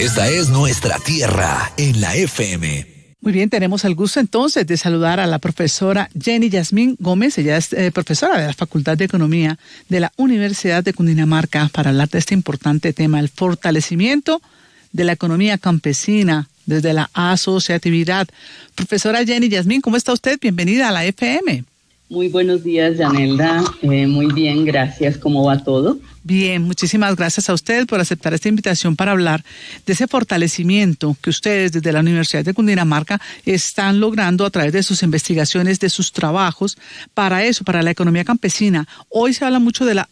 Esta es nuestra tierra en la FM. Muy bien, tenemos el gusto entonces de saludar a la profesora Jenny Yasmín Gómez. Ella es profesora de la Facultad de Economía de la Universidad de Cundinamarca para hablar de este importante tema, el fortalecimiento de la economía campesina desde la asociatividad. Profesora Jenny Yasmín, ¿cómo está usted? Bienvenida a la FM. Muy buenos días, Yanelda. Muy bien, gracias. ¿Cómo va todo? Bien, muchísimas gracias a usted por aceptar esta invitación para hablar de ese fortalecimiento que ustedes desde la Universidad de Cundinamarca están logrando a través de sus investigaciones, de sus trabajos, para eso, para la economía campesina. Hoy se habla mucho de la